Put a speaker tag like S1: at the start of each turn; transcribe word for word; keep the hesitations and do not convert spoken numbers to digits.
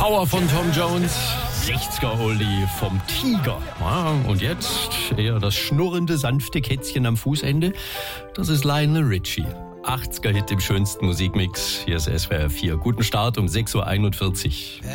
S1: Power von Tom Jones, sechziger-Oldie vom Tiger. Ja, und jetzt eher das schnurrende, sanfte Kätzchen am Fußende. Das ist Lionel Richie. achtziger-Hit im schönsten Musikmix. Hier ist S W R vier. Guten Start um sechs Uhr einundvierzig.